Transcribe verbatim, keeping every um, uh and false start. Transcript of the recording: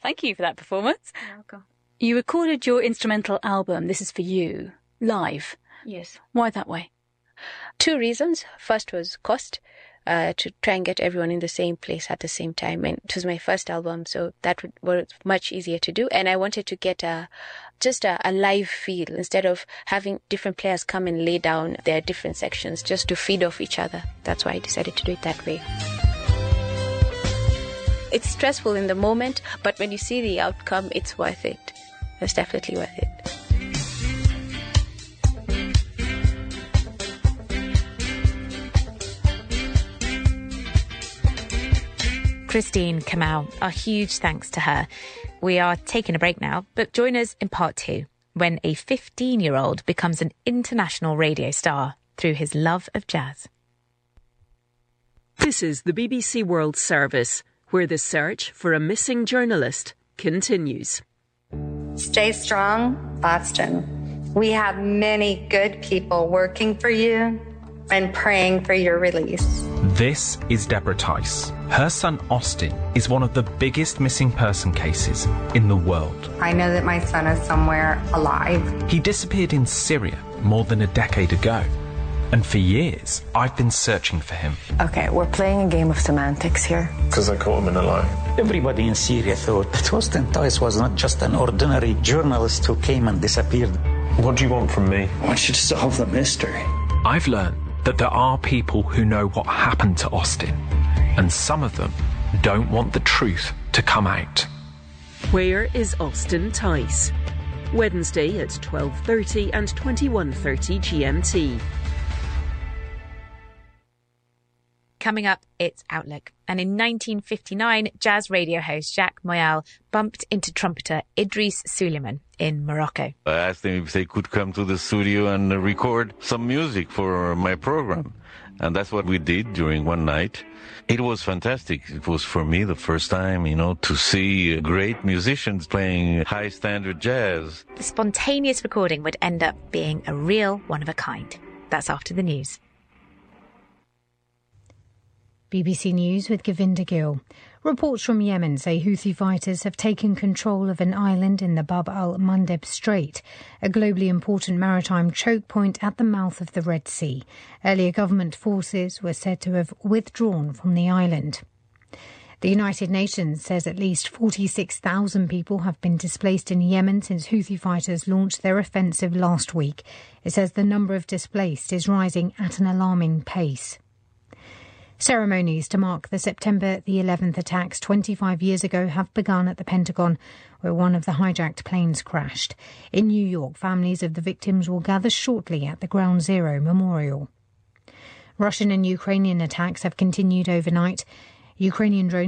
Thank you for that performance. You're welcome. You recorded your instrumental album, This Is For You, live. Yes. Why that way? Two reasons. First was cost, uh, to try and get everyone in the same place at the same time. And it was my first album, so that would, was much easier to do. And I wanted to get a, just a, a live feel instead of having different players come and lay down their different sections just to feed off each other. That's why I decided to do it that way. It's stressful in the moment, but when you see the outcome, it's worth it. It's definitely worth it. Christine Kamau, a huge thanks to her. We are taking a break now, but join us in part two, when a fifteen-year-old becomes an international radio star through his love of jazz. This is the B B C World Service, where the search for a missing journalist continues. Stay strong, Boston. We have many good people working for you and praying for your release. This is Deborah Tice. Her son Austin is one of the biggest missing person cases in the world. I know that my son is somewhere alive. He disappeared in Syria more than a decade ago. And for years, I've been searching for him. Okay, we're playing a game of semantics here. Because I caught him in a lie. Everybody in Syria thought that Austin Tice was not just an ordinary journalist who came and disappeared. What do you want from me? I want you to solve the mystery. I've learned that there are people who know what happened to Austin, and some of them don't want the truth to come out. Where is Austin Tice? Wednesday at twelve thirty and twenty-one thirty G M T. Coming up, it's Outlook. And in nineteen fifty-nine, jazz radio host Jacques Moyal bumped into trumpeter Idris Suleiman in Morocco. I asked them if they could come to the studio and record some music for my program. And that's what we did during one night. It was fantastic. It was for me the first time, you know, to see great musicians playing high standard jazz. The spontaneous recording would end up being a real one of a kind. That's after the news. B B C News with Govinda Gill. Reports from Yemen say Houthi fighters have taken control of an island in the Bab al-Mandeb Strait, a globally important maritime choke point at the mouth of the Red Sea. Earlier government forces were said to have withdrawn from the island. The United Nations says at least forty-six thousand people have been displaced in Yemen since Houthi fighters launched their offensive last week. It says the number of displaced is rising at an alarming pace. Ceremonies to mark the September the eleventh attacks twenty-five years ago have begun at the Pentagon, where one of the hijacked planes crashed. In New York, families of the victims will gather shortly at the Ground Zero Memorial. Russian and Ukrainian attacks have continued overnight. Ukrainian drones